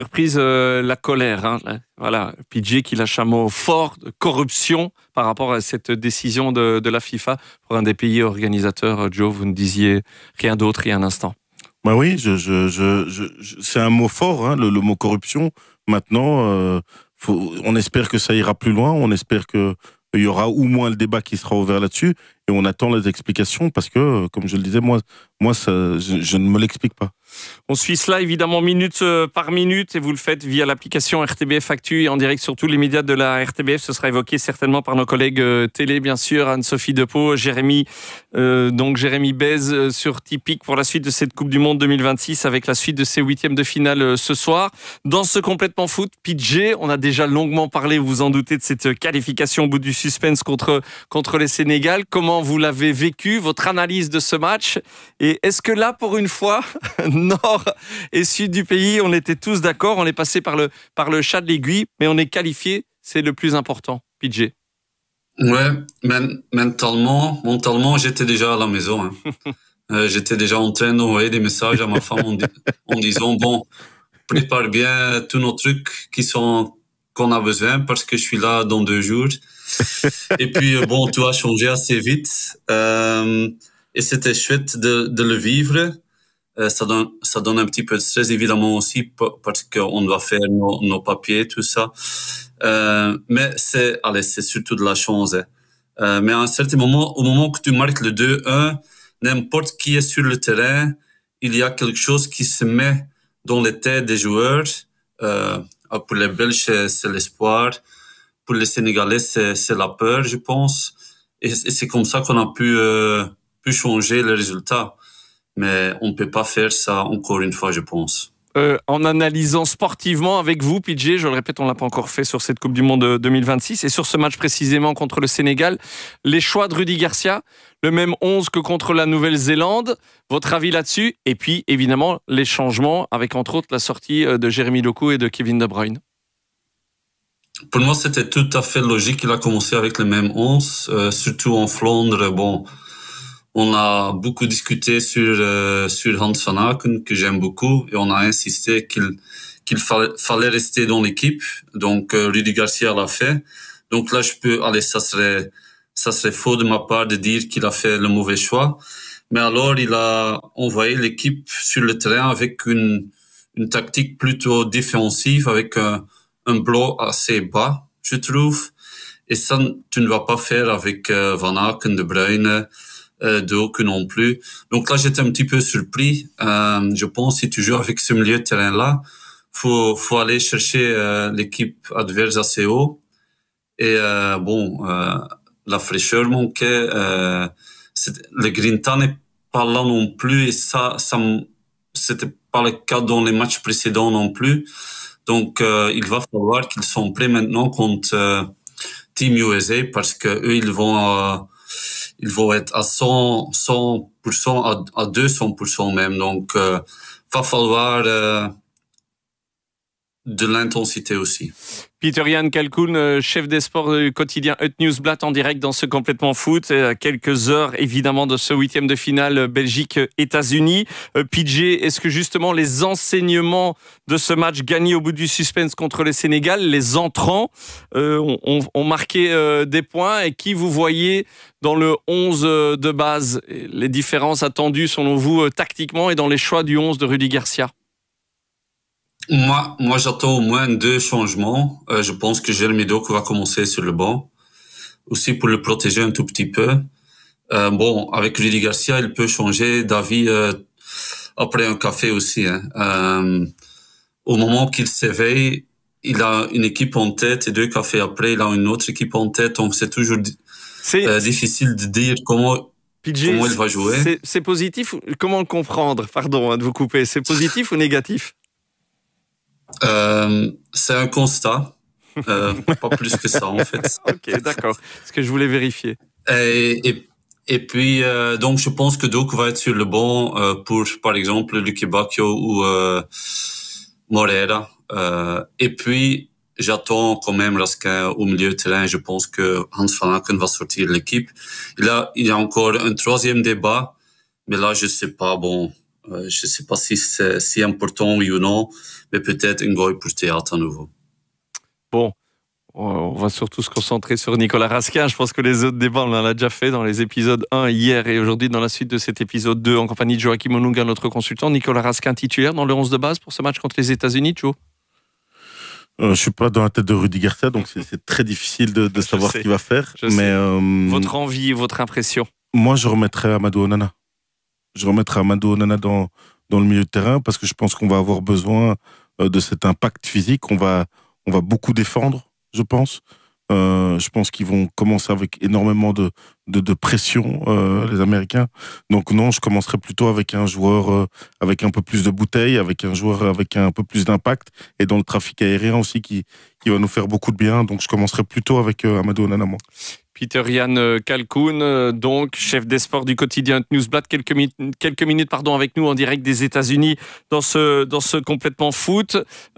Reprise la colère, hein. Voilà, PJ qui lâche un mot fort de corruption par rapport à cette décision de la FIFA pour un des pays organisateurs. Joe, vous ne disiez rien d'autre il y a un instant. Bah oui, c'est un mot fort, hein, le mot corruption. Maintenant, on espère que ça ira plus loin, on espère que il y aura au moins le débat qui sera ouvert là-dessus, et on attend les explications parce que, comme je le disais, moi ça, je ne me l'explique pas. On suit cela évidemment minute par minute et vous le faites via l'application RTBF Actu et en direct sur tous les médias de la RTBF. Ce sera évoqué certainement par nos collègues télé, bien sûr, Anne-Sophie Depeau, Jérémy Bèze sur Tipeee pour la suite de cette Coupe du Monde 2026 avec la suite de ces huitièmes de finale ce soir. Dans ce complètement foot, PJ, on a déjà longuement parlé, vous vous en doutez, de cette qualification au bout du suspense contre les Sénégal. Comment vous l'avez vécu, votre analyse de ce match? Et est-ce que là, pour une fois, nord et sud du pays, on était tous d'accord, on est passé par le chat de l'aiguille, mais on est qualifié, c'est le plus important, PJ. Ouais, mentalement, j'étais déjà à la maison. Hein. J'étais déjà en train d'envoyer des messages à ma femme en disant, bon, prépare bien tous nos trucs qu'on a besoin parce que je suis là dans 2 jours. Et puis, bon, tout a changé assez vite. Et c'était chouette de le vivre. Ça donne un petit peu de stress, évidemment, aussi, parce qu'on doit faire nos papiers, tout ça. Mais c'est surtout de la chance. Mais à un certain moment, au moment que tu marques le 2-1, n'importe qui est sur le terrain, il y a quelque chose qui se met dans les têtes des joueurs. Pour les Belges, c'est l'espoir. Pour les Sénégalais, c'est la peur, je pense. Et c'est comme ça qu'on a pu changer le résultat. Mais on ne peut pas faire ça encore une fois, je pense. En analysant sportivement avec vous, PJ, je le répète, on ne l'a pas encore fait sur cette Coupe du Monde 2026, et sur ce match précisément contre le Sénégal, les choix de Rudy Garcia, le même 11 que contre la Nouvelle-Zélande, votre avis là-dessus? Et puis, évidemment, les changements, avec entre autres la sortie de Jérémy Doku et de Kevin De Bruyne. Pour moi, c'était tout à fait logique qu'il a commencé avec le même 11, surtout en Flandre. Bon, on a beaucoup discuté sur Hans van Aken, que j'aime beaucoup, et on a insisté qu'il fallait rester dans l'équipe. Donc, Rudy Garcia l'a fait. Donc là, ça serait faux de ma part de dire qu'il a fait le mauvais choix. Mais alors, il a envoyé l'équipe sur le terrain avec une tactique plutôt défensive, avec un bloc assez bas, je trouve. Et ça, tu ne vas pas faire avec Van Aken, De Bruyne, Doku non plus. Donc là, j'étais un petit peu surpris. Je pense si tu joues avec ce milieu de terrain-là, faut aller chercher l'équipe adverse assez haut. Et la fraîcheur manquait. Le Grinta n'est pas là non plus, et ça c'était pas le cas dans les matchs précédents non plus. Donc il va falloir qu'ils sont prêts maintenant contre Team USA, parce que eux ils vont être à 100%, à 200% même. Donc, va falloir de l'intensité aussi. Pieter-Jan Kalkoen, chef des sports du quotidien Het Nieuwsblad en direct dans ce complètement foot. À quelques heures, évidemment, de ce huitième de finale Belgique-États-Unis. PJ, est-ce que justement les enseignements de ce match gagné au bout du suspense contre le Sénégal, les entrants, ont marqué des points, et qui vous voyez dans le 11 de base? Les différences attendues, selon vous, tactiquement et dans les choix du 11 de Rudy Garcia? Moi, j'attends au moins 2 changements. Je pense que Jérémy Doku va commencer sur le banc, aussi pour le protéger un tout petit peu. Avec Rudy Garcia, il peut changer d'avis après un café aussi. Au moment qu'il s'éveille, il a une équipe en tête, et 2 cafés après, il a une autre équipe en tête. Donc c'est toujours difficile de dire comment il va jouer. C'est positif? Comment le comprendre? Pardon de vous couper. C'est positif ou négatif? C'est un constat, pas plus que ça en fait. Ok, d'accord. Ce que je voulais vérifier. Et puis donc je pense que Doku va être sur le banc pour par exemple Lucky Bacchio ou Moreira. Et puis j'attends quand même Raskin au milieu de terrain. Je pense que Hans van Aken va sortir de l'équipe. Il y a encore un 3e débat, mais là je sais pas. Bon, Je ne sais pas si c'est si important, oui ou non, mais peut-être une goal pour théâtre à nouveau. Bon, on va surtout se concentrer sur Nicolas Raskin. Je pense que les autres débats, on en a déjà fait dans les épisodes 1 hier et aujourd'hui dans la suite de cet épisode 2 en compagnie de Joachim Onunga, notre consultant. Nicolas Raskin titulaire dans le 11 de base pour ce match contre les États-Unis, Joe? Je ne suis pas dans la tête de Rudy Garcia, donc c'est très difficile de savoir ce qu'il va faire. Mais votre envie, votre impression? Moi, je remettrais Amadou Onana. Je remettrai Amadou Onana dans le milieu de terrain parce que je pense qu'on va avoir besoin de cet impact physique. On va beaucoup défendre, je pense. Je pense qu'ils vont commencer avec énormément de pression, les Américains. Donc non, je commencerai plutôt avec un joueur avec un peu plus de bouteilles, avec un joueur avec un peu plus d'impact et dans le trafic aérien aussi qui va nous faire beaucoup de bien. Donc je commencerai plutôt avec Amadou Onana, moi. Peter-Jan Kalkoun, donc chef des sports du quotidien Newsblad, quelques minutes avec nous en direct des États-Unis dans ce complètement foot.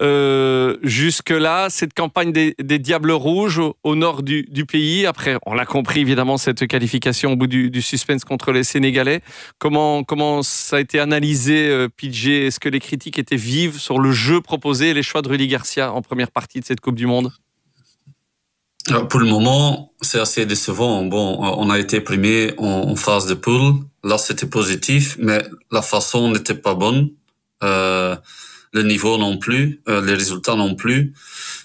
Jusque-là, cette campagne des Diables Rouges au nord du pays, après, on l'a compris évidemment, cette qualification au bout du suspense contre les Sénégalais. Comment ça a été analysé, PJ? Est-ce que les critiques étaient vives sur le jeu proposé et les choix de Rudy Garcia en première partie de cette Coupe du Monde? Pour le moment, c'est assez décevant. Bon, on a été primé en phase de poule. Là, c'était positif, mais la façon n'était pas bonne. Le niveau non plus, les résultats non plus.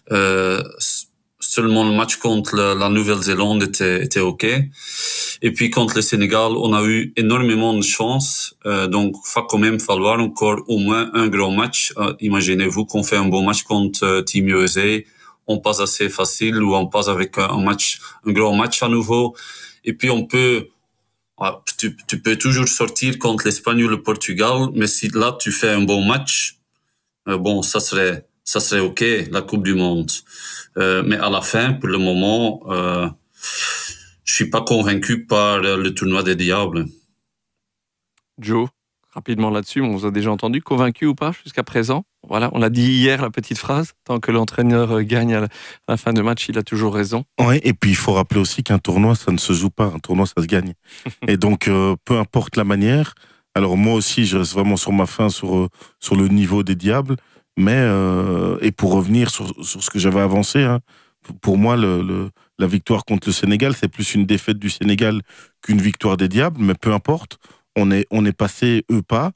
Seulement le match contre la Nouvelle-Zélande était OK. Et puis contre le Sénégal, on a eu énormément de chance. Donc, il va quand même falloir encore au moins un grand match. Imaginez-vous qu'on fait un bon match contre Team USA. On passe assez facile ou on passe avec un grand match à nouveau. Et puis tu peux toujours sortir contre l'Espagne ou le Portugal, mais si là tu fais un bon match, ça serait OK, la Coupe du Monde. Mais à la fin, pour le moment, je suis pas convaincu par le tournoi des Diables. Joe, rapidement là-dessus, on vous a déjà entendu, convaincu ou pas jusqu'à présent? Voilà, on l'a dit hier, la petite phrase. Tant que l'entraîneur gagne à la fin de match, il a toujours raison. Oui, et puis il faut rappeler aussi qu'un tournoi, ça ne se joue pas. Un tournoi, ça se gagne. Et donc, peu importe la manière. Alors moi aussi, je reste vraiment sur ma faim sur le niveau des Diables. Mais, et pour revenir sur ce que j'avais avancé, hein, pour moi, la victoire contre le Sénégal, c'est plus une défaite du Sénégal qu'une victoire des Diables. Mais peu importe, on est passé, eux pas.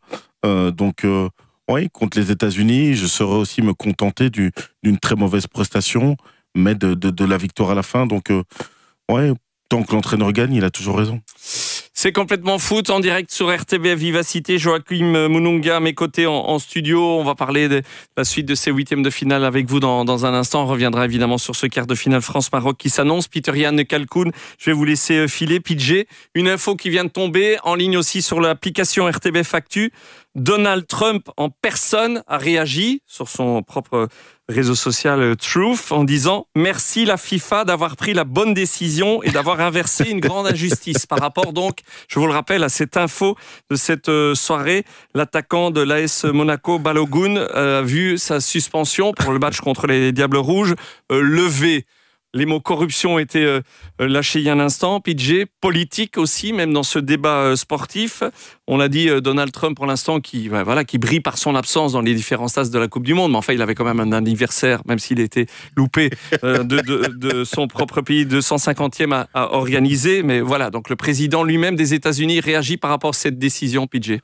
Oui, contre les États-Unis, je saurais aussi me contenter d'une très mauvaise prestation, mais de la victoire à la fin. Donc, tant que l'entraîneur gagne, il a toujours raison. C'est complètement foot en direct sur RTBF Vivacité. Joachim Onunga à mes côtés en studio. On va parler de la suite de ces huitièmes de finale avec vous dans un instant. On reviendra évidemment sur ce quart de finale France-Maroc qui s'annonce. Peter-Jan Kalkoun, je vais vous laisser filer. PJ, une info qui vient de tomber en ligne aussi sur l'application RTBF Actu. Donald Trump en personne a réagi sur son propre réseau social Truth en disant « Merci la FIFA d'avoir pris la bonne décision et d'avoir inversé une grande injustice ». Par rapport donc, je vous le rappelle, à cette info de cette soirée, l'attaquant de l'AS Monaco, Balogun, a vu sa suspension pour le match contre les Diables Rouges levée. Les mots corruption ont été lâchés il y a un instant. PJ, politique aussi, même dans ce débat sportif. On a dit Donald Trump pour l'instant qui brille par son absence dans les différents stades de la Coupe du Monde. Mais enfin, il avait quand même un anniversaire, même s'il était loupé de son propre pays, 250e à organiser. Mais voilà, donc le président lui-même des États-Unis réagit par rapport à cette décision, PJ.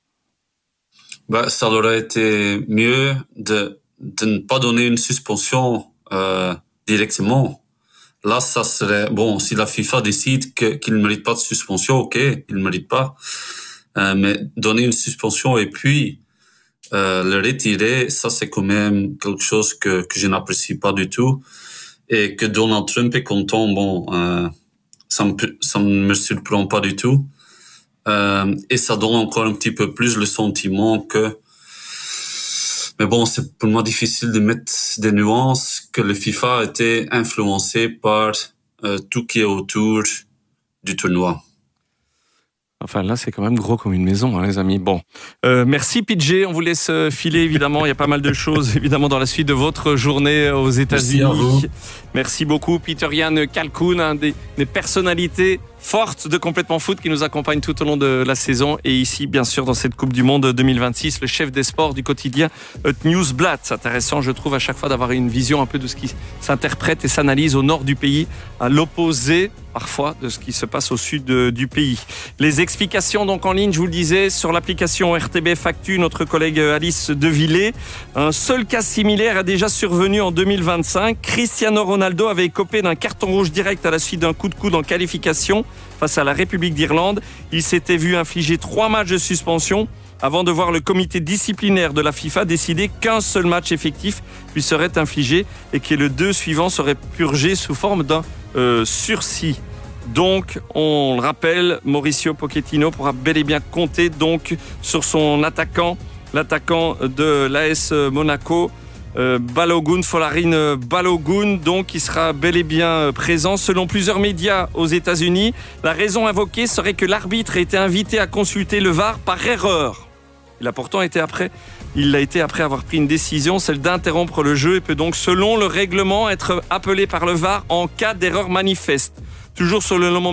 Ça aurait été mieux de ne pas donner une suspension directement. Là, ça serait... Bon, si la FIFA décide qu'il ne mérite pas de suspension, OK, il ne mérite pas. Mais donner une suspension et puis le retirer, ça, c'est quand même quelque chose que je n'apprécie pas du tout. Et que Donald Trump est content, ça ne me surprend pas du tout. Et ça donne encore un petit peu plus le sentiment que... Mais bon, c'est pour moi difficile de mettre des nuances, que le FIFA a été influencé par tout qui est autour du tournoi. Enfin là, c'est quand même gros comme une maison, hein, les amis. Bon, merci PJ, on vous laisse filer évidemment. Il y a pas mal de choses évidemment dans la suite de votre journée aux États-Unis. Merci à vous. Merci beaucoup, Peter-Jan Kalkoun, des personnalités forte de Complètement Foot qui nous accompagne tout au long de la saison et ici bien sûr dans cette Coupe du Monde 2026, le chef des sports du quotidien Newsblad. C'est intéressant je trouve à chaque fois d'avoir une vision un peu de ce qui s'interprète et s'analyse au nord du pays, à l'opposé parfois de ce qui se passe au sud du pays. Les explications donc en ligne, je vous le disais, sur l'application RTBF Actu, notre collègue Alice Devillé. Un seul cas similaire a déjà survenu en 2025. Cristiano Ronaldo avait écopé d'un carton rouge direct à la suite d'un coup de coude en qualification face à la République d'Irlande. Il s'était vu infliger 3 matchs de suspension avant de voir le comité disciplinaire de la FIFA décider qu'un seul match effectif lui serait infligé et que les 2 suivants seraient purgés sous forme d'un sursis. Donc, on le rappelle, Mauricio Pochettino pourra bel et bien compter donc sur son attaquant, l'attaquant de l'AS Monaco, Balogun, Folarin Balogun, donc qui sera bel et bien présent. Selon plusieurs médias aux États-Unis, la raison invoquée serait que l'arbitre a été invité à consulter le VAR par erreur. Il l'a été après avoir pris une décision, celle d'interrompre le jeu, et peut donc, selon le règlement, être appelé par le VAR en cas d'erreur manifeste. Toujours selon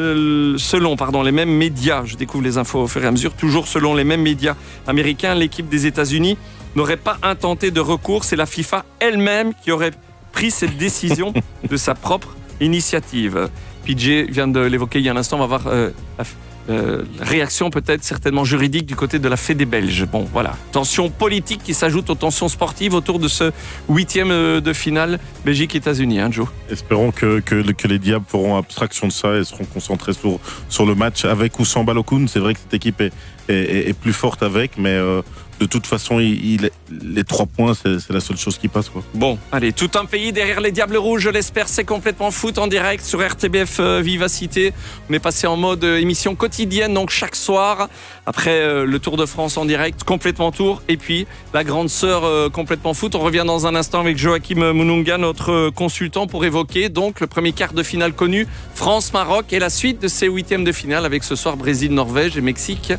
les mêmes médias, je découvre les infos au fur et à mesure, toujours selon les mêmes médias américains, l'équipe des États-Unis n'aurait pas intenté de recours, c'est la FIFA elle-même qui aurait pris cette décision de sa propre initiative. PJ vient de l'évoquer il y a un instant, on va voir réaction peut-être certainement juridique du côté de la Fédé belge. Bon, voilà. Tension politique qui s'ajoute aux tensions sportives autour de ce 8e de finale Belgique-États-Unis, Joe. Espérons que les Diables feront abstraction de ça et seront concentrés sur le match avec ou sans Balogun. C'est vrai que cette équipe est plus forte avec, mais de toute façon, les 3 points, c'est la seule chose qui passe, quoi. Bon, allez, tout un pays derrière les Diables Rouges, je l'espère, c'est Complètement Foot en direct sur RTBF Vivacité. On est passé en mode émission quotidienne, donc chaque soir, après le Tour de France en direct, Complètement Tour, et puis la grande sœur Complètement Foot. On revient dans un instant avec Joachim Mununga, notre consultant, pour évoquer donc le premier quart de finale connu, France-Maroc, et la suite de ces 8e de finale avec ce soir Brésil-Norvège et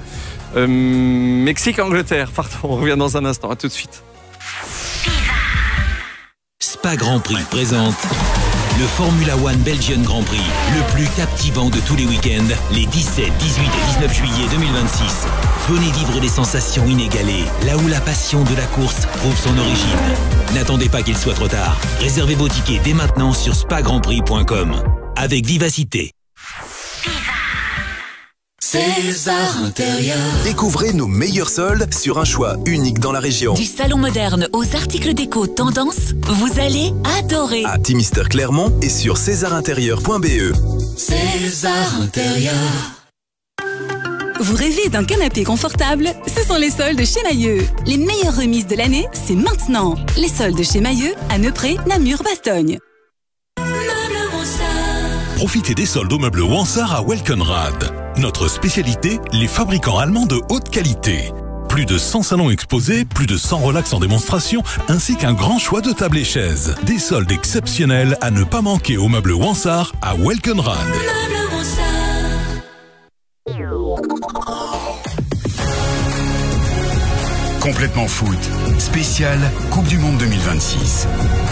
Mexique-Angleterre, pardon. On revient dans un instant, à tout de suite. Spa Grand Prix présente le Formula One Belgian Grand Prix, le plus captivant de tous les week-ends, les 17, 18 et 19 juillet 2026. Venez vivre des sensations inégalées, là où la passion de la course trouve son origine. N'attendez pas qu'il soit trop tard. Réservez vos tickets dès maintenant sur spagrandprix.com. Avec Vivacité. César Intérieur. Découvrez nos meilleurs soldes sur un choix unique dans la région. Du salon moderne aux articles déco tendance, vous allez adorer. À Timister Clermont et sur césarintérieur.be. César Intérieur. Vous rêvez d'un canapé confortable? Ce sont les soldes chez Mailleux. Les meilleures remises de l'année, c'est maintenant. Les soldes chez Mailleux, à Neupré, Namur, Bastogne. Profitez des soldes aux meubles Wansart à Welkenrad. Notre spécialité, les fabricants allemands de haute qualité. Plus de 100 salons exposés, plus de 100 relax en démonstration, ainsi qu'un grand choix de tables et chaises. Des soldes exceptionnels à ne pas manquer aux meubles Wansart à Welkenrad. Complètement Foot, spécial Coupe du Monde 2026.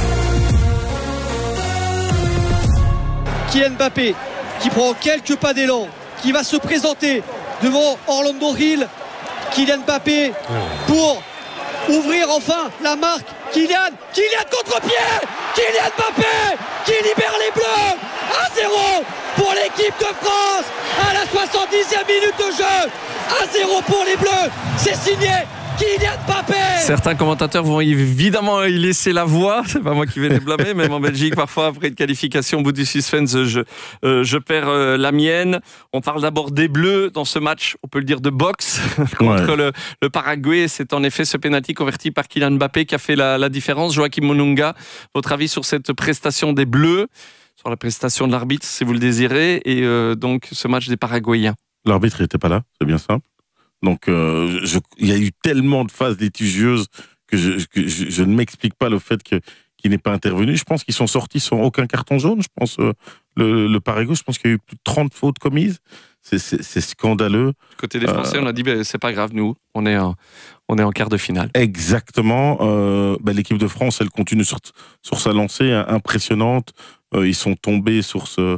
Kylian Mbappé qui prend quelques pas d'élan, qui va se présenter devant Orlando Hill. Kylian Mbappé pour ouvrir enfin la marque. Kylian contre-pied, Kylian Mbappé qui libère les Bleus. 1-0 pour l'équipe de France à la 70e minute de jeu. 1-0 pour les Bleus, c'est signé Kylian Mbappé. Certains commentateurs vont évidemment y laisser la voix. C'est pas moi qui vais les blâmer, même en Belgique, parfois, après une qualification, au bout du suspense, je perds la mienne. On parle d'abord des Bleus dans ce match, on peut le dire, de boxe contre le Paraguay. C'est en effet ce pénalty converti par Kylian Mbappé qui a fait la différence. Joachim Mununga, votre avis sur cette prestation des Bleus, sur la prestation de l'arbitre, si vous le désirez, et donc ce match des Paraguayens? L'arbitre n'était pas là, c'est bien simple. Donc, il y a eu tellement de phases litigieuses que je ne m'explique pas le fait qu'il n'est pas intervenu. Je pense qu'ils sont sortis sans aucun carton jaune. Je pense le Paraguay, je pense qu'il y a eu plus de 30 fautes commises. C'est scandaleux. Du côté des Français, on a dit c'est pas grave, nous, on est en quart de finale. Exactement. L'équipe de France, elle continue sur sa lancée impressionnante. Ils sont tombés sur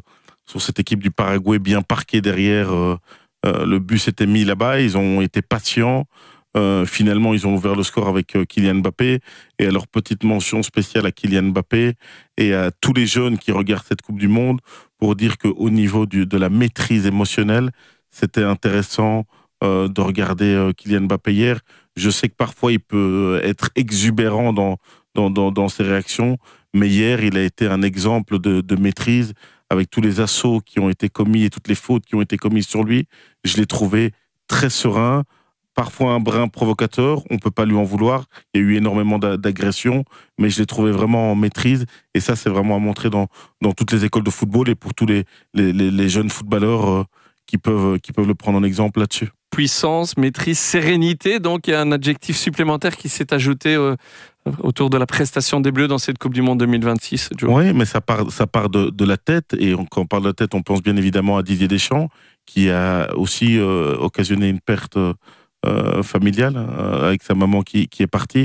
cette équipe du Paraguay bien parquée derrière. Le but s'était mis là-bas, ils ont été patients. Finalement, ils ont ouvert le score avec Kylian Mbappé. Et alors, petite mention spéciale à Kylian Mbappé et à tous les jeunes qui regardent cette Coupe du Monde pour dire qu'au niveau de la maîtrise émotionnelle, c'était intéressant de regarder Kylian Mbappé hier. Je sais que parfois, il peut être exubérant dans ses réactions, mais hier, il a été un exemple de maîtrise avec tous les assauts qui ont été commis et toutes les fautes qui ont été commises sur lui. Je l'ai trouvé très serein, parfois un brin provocateur, on ne peut pas lui en vouloir. Il y a eu énormément d'agressions, mais je l'ai trouvé vraiment en maîtrise. Et ça, c'est vraiment à montrer dans toutes les écoles de football et pour tous les jeunes footballeurs qui peuvent le prendre en exemple là-dessus. Puissance, maîtrise, sérénité. Donc, il y a un adjectif supplémentaire qui s'est ajouté autour de la prestation des Bleus dans cette Coupe du Monde 2026, Joe. Oui, mais ça part de la tête. Et quand on parle de la tête, on pense bien évidemment à Didier Deschamps, qui a aussi occasionné une perte familiale avec sa maman qui est partie.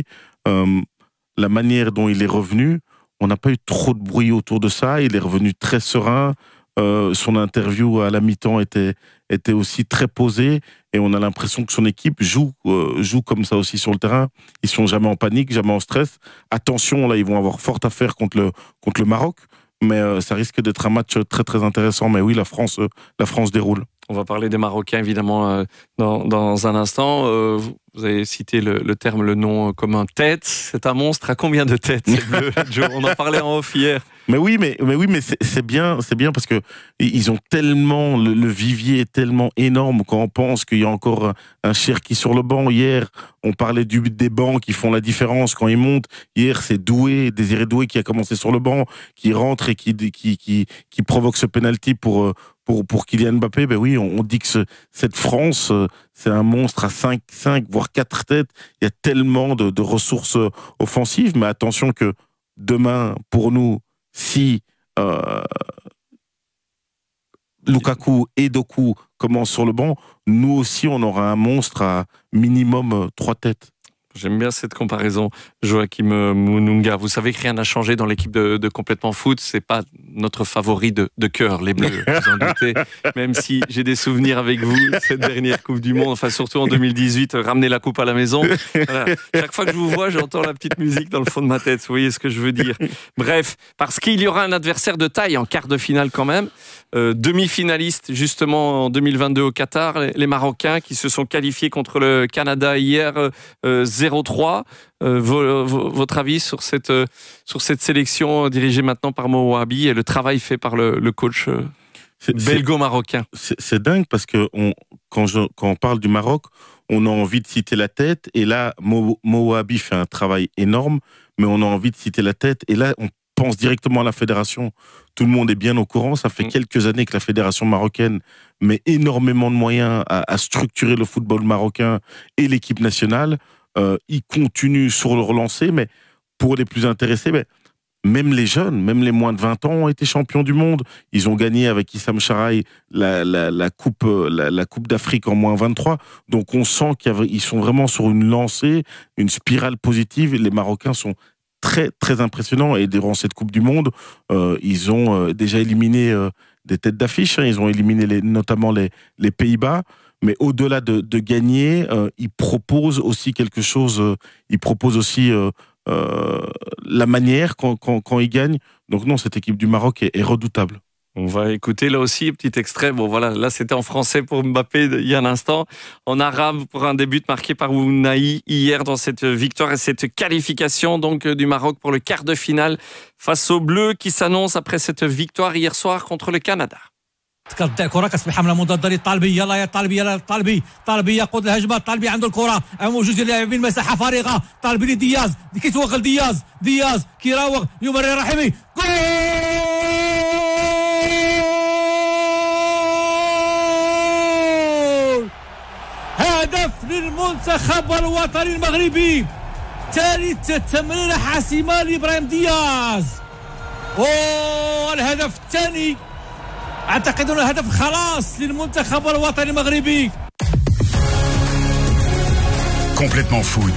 La manière dont il est revenu, on n'a pas eu trop de bruit autour de ça. Il est revenu très serein. Son interview à la mi-temps était aussi très posée et on a l'impression que son équipe joue comme ça aussi sur le terrain. Ils sont jamais en panique, jamais en stress. Attention, là, ils vont avoir fort à faire contre le Maroc, mais ça risque d'être un match très très intéressant. Mais oui, la France déroule. On va parler des Marocains évidemment dans un instant. Vous avez cité le nom commun tête. C'est un monstre à combien de têtes, c'est bleu, Joe? On en parlait en off hier. Mais c'est bien parce que ils ont tellement le vivier est tellement énorme quand on pense qu'il y a encore un Cherki sur le banc. Hier, on parlait des bancs qui font la différence quand ils montent. Hier, c'est Désiré Doué qui a commencé sur le banc, qui rentre et qui provoque ce penalty pour Kylian Mbappé. Ben oui, on dit que cette France, c'est un monstre à 5 voire 4 têtes. Il y a tellement de ressources offensives, mais attention que demain, pour nous, si Lukaku et Doku commencent sur le banc, nous aussi, on aura un monstre à minimum 3 têtes. J'aime bien cette comparaison, Joachim Moununga. Vous savez que rien n'a changé dans l'équipe de Complètement Foot. C'est pas notre favori de cœur, les Bleus, vous en doutez. Même si j'ai des souvenirs avec vous, cette dernière Coupe du Monde, enfin surtout en 2018, ramener la coupe à la maison. Voilà. Chaque fois que je vous vois, j'entends la petite musique dans le fond de ma tête. Vous voyez ce que je veux dire. Bref, parce qu'il y aura un adversaire de taille en quart de finale quand même. Demi-finaliste justement en 2022 au Qatar, les Marocains qui se sont qualifiés contre le Canada hier 0-3. Votre avis sur cette sélection dirigée maintenant par Mo Wahabi et le travail fait par le coach belgo-marocain? C'est dingue parce que quand on parle du Maroc, on a envie de citer la tête et là Mo Wahabi fait un travail énorme, mais on a envie de citer la tête et là on pense directement à la fédération. Tout le monde est bien au courant. Ça fait quelques années que la fédération marocaine met énormément de moyens à structurer le football marocain et l'équipe nationale. Ils continuent sur leur lancée, mais pour les plus intéressés, même les jeunes, même les moins de 20 ans ont été champions du monde. Ils ont gagné avec Issam Charaï la Coupe d'Afrique en moins 23. Donc on sent qu'ils sont vraiment sur une lancée, une spirale positive. Et les Marocains sont très, très impressionnants. Et durant cette Coupe du Monde, ils ont déjà éliminé des têtes d'affiche. Ils ont éliminé notamment les Pays-Bas. Mais au-delà de gagner, ils proposent aussi quelque chose. Ils proposent aussi la manière quand ils gagnent. Donc non, cette équipe du Maroc est redoutable. On va écouter là aussi un petit extrait. Bon voilà, là c'était en français pour Mbappé il y a un instant, en arabe pour un début marqué par Ounahi hier dans cette victoire et cette qualification donc du Maroc pour le quart de finale face aux Bleus qui s'annonce après cette victoire hier soir contre le Canada. تقطع كره كتسمح حمله مضاده للطالبي يلا يا طالبي يلا الطالبي يقود الهجمه الطالبي عنده الكره موجود ديال اللاعبين مساحه فارغه طالبي لدياز كيتوغل دياز كيراوغ يمرر رحيمي جول هدف للمنتخب الوطني المغربي ثالث تمريره حاسمه لابراهيم دياز الهدف الثاني أعتقد أنه هدف خلاص للمنتخب الوطني المغربي. Complètement foot,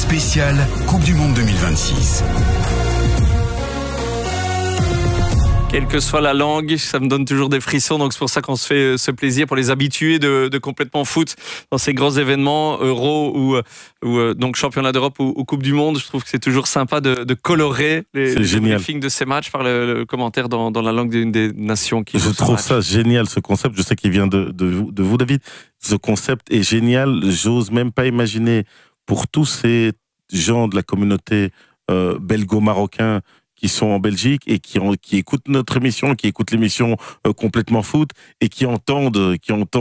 spécial Coupe du Monde 2026. Quelle que soit la langue, ça me donne toujours des frissons, donc c'est pour ça qu'on se fait ce plaisir pour les habitués de complètement foot dans ces grands événements, Euro ou donc championnat d'Europe ou Coupe du Monde. Je trouve que c'est toujours sympa de colorer les briefings de ces matchs par le commentaire dans la langue d'une des nations qui Je trouve ça génial, ce concept. Je sais qu'il vient de vous, David. Ce concept est génial. J'ose même pas imaginer pour tous ces gens de la communauté belgo-marocain qui sont en Belgique et qui écoutent notre émission, qui écoutent l'émission Complètement Foot et qui entendent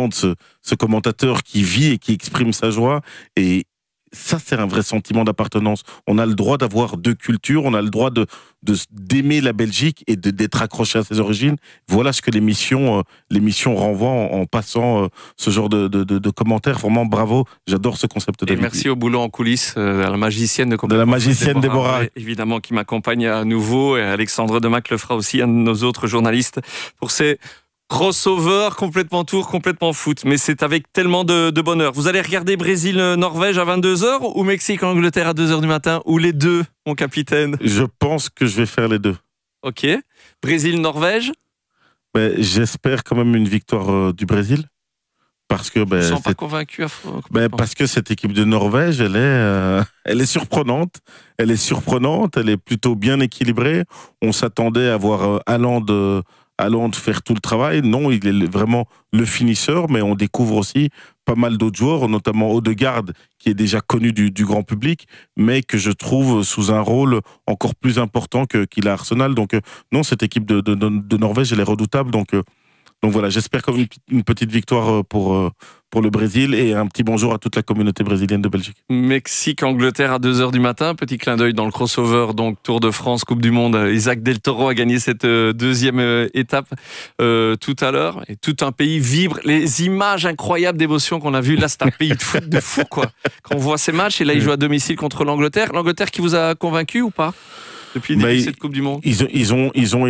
ce commentateur qui vit et qui exprime sa joie. Et ça, c'est un vrai sentiment d'appartenance. On a le droit d'avoir deux cultures, on a le droit d'aimer la Belgique et d'être accroché à ses origines. Voilà ce que l'émission renvoie en passant ce genre de commentaires. Vraiment, bravo. J'adore ce concept. Et merci au boulot en coulisses, à la magicienne de la magicienne Déborah. Évidemment, qui m'accompagne à nouveau. Et Alexandre Demac le fera aussi, un de nos autres journalistes, pour ces crossover, complètement tour, complètement foot. Mais c'est avec tellement de bonheur. Vous allez regarder Brésil-Norvège à 22h ou Mexique-Angleterre à 2h du matin, ou les deux, mon capitaine? Je pense que je vais faire les deux. Ok. Brésil-Norvège? J'espère quand même une victoire du Brésil. Parce que, je ne suis pas convaincu. Parce que cette équipe de Norvège, elle est surprenante. Elle est plutôt bien équilibrée. On s'attendait à voir Haaland faire tout le travail. Non, il est vraiment le finisseur, mais on découvre aussi pas mal d'autres joueurs, notamment Odegaard, qui est déjà connu du grand public, mais que je trouve sous un rôle encore plus important qu'il a Arsenal. Donc non, cette équipe de Norvège, elle est redoutable. Donc voilà, j'espère comme une petite victoire pour le Brésil et un petit bonjour à toute la communauté brésilienne de Belgique. Mexique-Angleterre à 2h du matin. Petit clin d'œil dans le crossover, donc Tour de France, Coupe du Monde. Isaac Del Toro a gagné cette deuxième étape tout à l'heure. Et tout un pays vibre. Les images incroyables d'émotion qu'on a vues. Là, c'est un pays de fou, quoi. Quand on voit ces matchs, et là, il joue à domicile contre l'Angleterre. L'Angleterre qui vous a convaincu ou pas? Depuis le début de cette Coupe du Monde, ils ont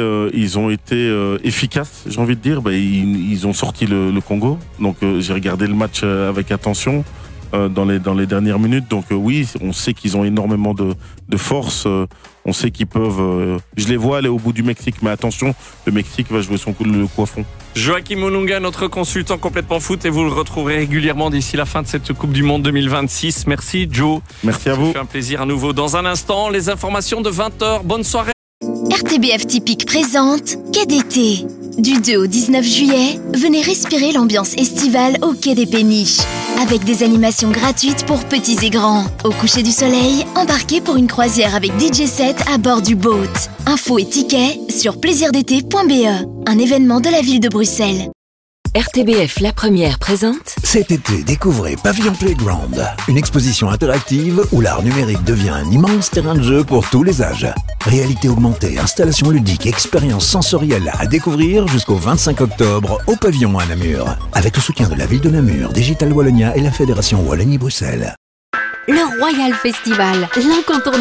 été efficaces, j'ai envie de dire. Ils ont sorti le Congo. Donc j'ai regardé le match avec attention dans les dernières minutes. Donc oui, on sait qu'ils ont énormément de force. On sait qu'ils peuvent. Je les vois aller au bout du Mexique, mais attention, le Mexique va jouer son coup à fond. Joachim Olunga, notre consultant complètement foot, et vous le retrouverez régulièrement d'ici la fin de cette Coupe du Monde 2026. Merci Joe. Merci à vous. Ça fait un plaisir à nouveau. Dans un instant, les informations de 20h. Bonne soirée. RTBF Typique présente Quai d'été. Du 2 au 19 juillet, venez respirer l'ambiance estivale au Quai des Péniches. Avec des animations gratuites pour petits et grands. Au coucher du soleil, embarquez pour une croisière avec DJ set à bord du boat. Infos et tickets sur plaisirdété.be, un événement de la ville de Bruxelles. RTBF La Première présente. Cet été, découvrez Pavillon Playground, une exposition interactive où l'art numérique devient un immense terrain de jeu pour tous les âges. Réalité augmentée, installations ludiques, expériences sensorielles à découvrir jusqu'au 25 octobre au Pavillon à Namur. Avec le soutien de la ville de Namur, Digital Wallonia et la Fédération Wallonie-Bruxelles. Le Royal Festival, l'incontournable